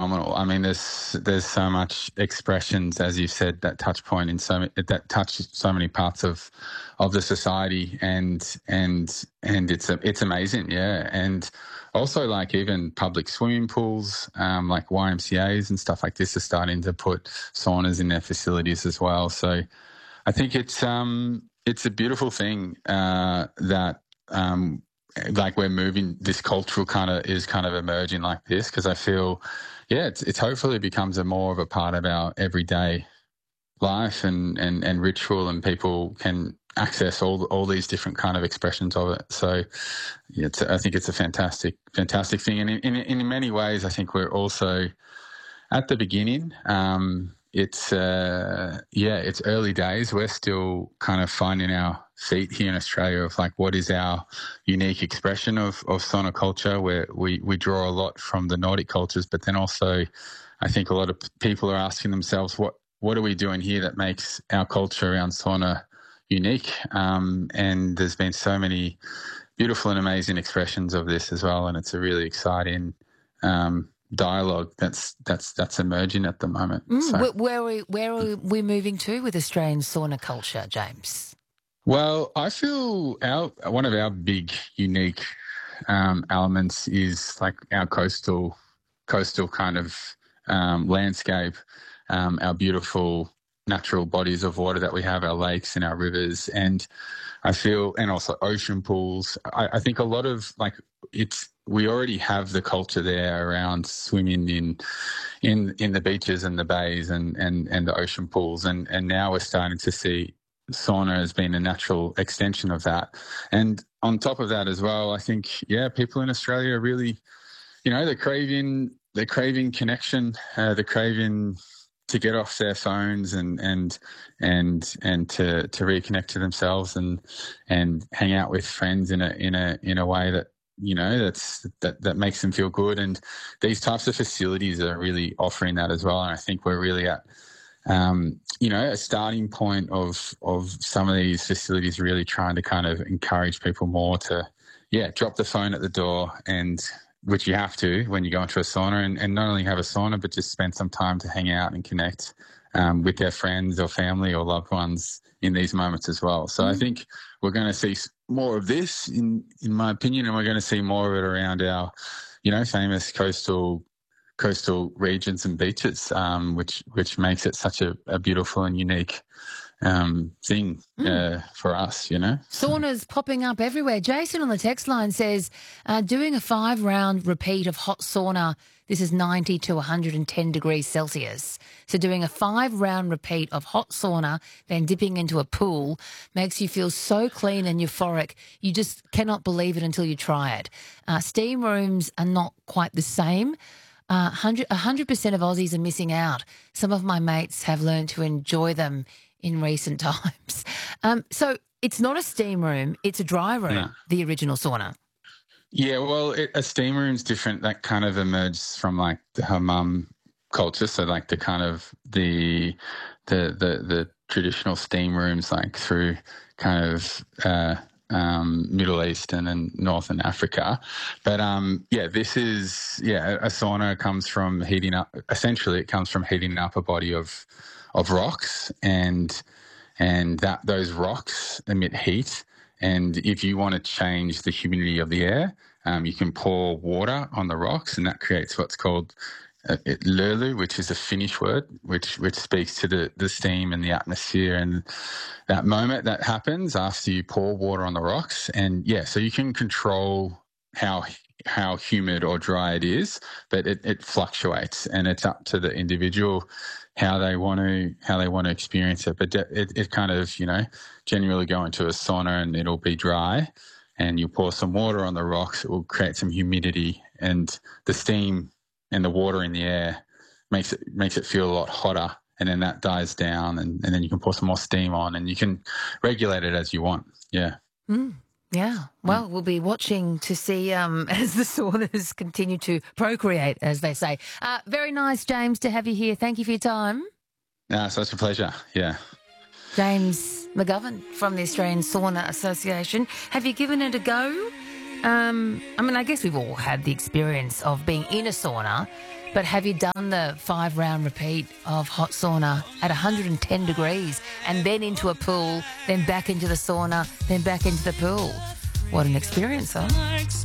phenomenal. I mean, there's so much expressions, as you said, that touch point that touch so many parts of the society, and it's amazing, yeah. And also, like, even public swimming pools, like YMCA's and stuff like this, are starting to put saunas in their facilities as well. So I think it's a beautiful thing that. Like, we're moving, this cultural kind of emerging like this, because I feel, yeah, it's hopefully becomes a more of a part of our everyday life and ritual, and people can access all these different kind of expressions of it. So yeah, I think it's a fantastic thing, and in many ways, I think we're also at the beginning. It's early days. We're still kind of finding our feet here in Australia of, like, what is our unique expression of sauna culture, where we draw a lot from the Nordic cultures, but then also I think a lot of people are asking themselves, what are we doing here that makes our culture around sauna unique? And there's been so many beautiful and amazing expressions of this as well, and it's a really exciting dialogue that's emerging at the moment. So. Where are we moving to with Australian sauna culture, James? Well, I feel one of our big unique elements is, like, our coastal kind of landscape, our beautiful natural bodies of water that we have, our lakes and our rivers, and I feel, and also ocean pools. I think a lot of, like, we already have the culture there around swimming in the beaches and the bays and the ocean pools, and now we're starting to see sauna has been a natural extension of that. And on top of that as well, I think, yeah, people in Australia are really, they're craving connection, they're craving to get off their phones and to reconnect to themselves and hang out with friends in a way that, that makes them feel good. And these types of facilities are really offering that as well. And I think we're really at a starting point of some of these facilities really trying to kind of encourage people more to, drop the phone at the door, and which you have to when you go into a sauna, and not only have a sauna, but just spend some time to hang out and connect with their friends or family or loved ones in these moments as well. So I think we're going to see more of this, in my opinion, and we're going to see more of it around our, famous coastal regions and beaches, which makes it such a beautiful and unique thing for us, Saunas popping up everywhere. Jason on the text line says, doing a 5-round repeat of hot sauna, this is 90 to 110 degrees Celsius. So doing a 5-round repeat of hot sauna, then dipping into a pool, makes you feel so clean and euphoric, you just cannot believe it until you try it. Steam rooms are not quite the same. 100% of Aussies are missing out. Some of my mates have learned to enjoy them in recent times. So it's not a steam room, it's a dry room, the original sauna. Yeah, well, a steam room's different. That kind of emerged from, like, the hammam culture. So, like, the kind of the traditional steam rooms, like, through kind of Middle Eastern and Northern Africa. But this is a sauna comes from heating up. Essentially, it comes from heating up a body of rocks, and those rocks emit heat. And if you want to change the humidity of the air, you can pour water on the rocks, and that creates what's called lurlu, which is a Finnish word, which speaks to the steam and the atmosphere and that moment that happens after you pour water on the rocks. And so you can control how humid or dry it is, but it fluctuates, and it's up to the individual how they want to experience it. But it kind of, generally go into a sauna and it'll be dry, and you pour some water on the rocks, it will create some humidity, and the steam and the water in the air makes it feel a lot hotter, and then that dies down, and then you can pour some more steam on, and you can regulate it as you want. Yeah. Yeah. Well, we'll be watching to see as the saunas continue to procreate, as they say. Very nice, James, to have you here. Thank you for your time. Such a pleasure. Yeah. James McGovern from the Australian Sauna Association. Have you given it a go? I guess we've all had the experience of being in a sauna, But have you done the 5-round repeat of hot sauna at 110 degrees and then into a pool, then back into the sauna, then back into the pool? What an experience, huh?